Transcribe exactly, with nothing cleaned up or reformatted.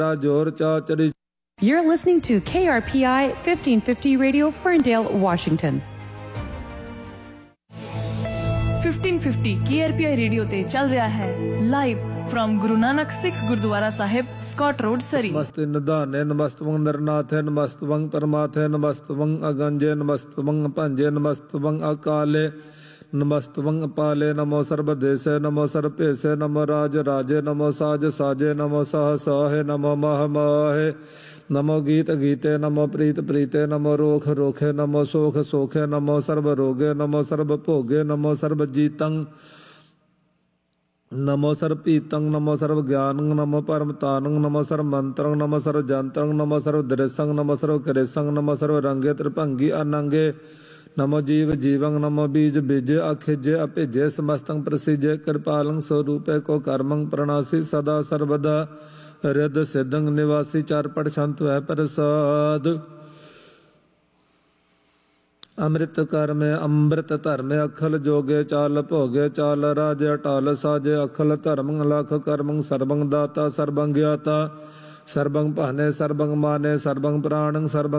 जोर चाचरी। You're listening to K R P I fifteen fifty Radio, Ferndale, Washington. fifteen fifty K R P I radio ते चल रहा है live from Guru Nanak Sikh gurdwara Sahib, Scott road, सरी। नमस्ते निधाने, नमस्तवं नरनाथे, नमस्तवं परमाथे, नमस्तवं अगंजे, नमस्तवं पंजे, नमस्तवं अकाले, नमस्तवं अपाले। नमो सर्वदेशे, नमो सर्वपेशे, नमो राज राजे, नमो साज साजे, नमो सह साहे, नमो मह माहे, नमो गीत गीते, नमो प्रीत प्रीते, नमो रोख रोखे, नमो सोख सोखे, नमो सर्व रोगे, नमो सर्व भोगे, नमो सर्व जीतं, नमो सर्व पीतं, नमो सर्व ज्ञानं, नमो परमतानं, नमो सर्व मंत्रं, नमो सर्व जंत्रं, नमो सर्व दृसं, नमो सर्व कृसं, नमो सर्व रंगे त्रिभंगी अनंगे, नमो जीव जीवं, नमो बीज बीजे अखिजे अभिजे, समस्तं प्रसिजे कृपालं स्वरूपे को कर्मं प्रणासी सदा सर्वदा, हृद सिद्धं निवासी चारपट संत वह प्रसाद। अमृत कर में अमृत धर्म अखल जोगे, चाल भोगे चाल राजे, अटाल साजे अखल धर्म लख कर्मं, सर्वं दाता सर्वं ज्ञाता, सर्वं भाने सर्वं माने, सर्वं प्राणं सर्वं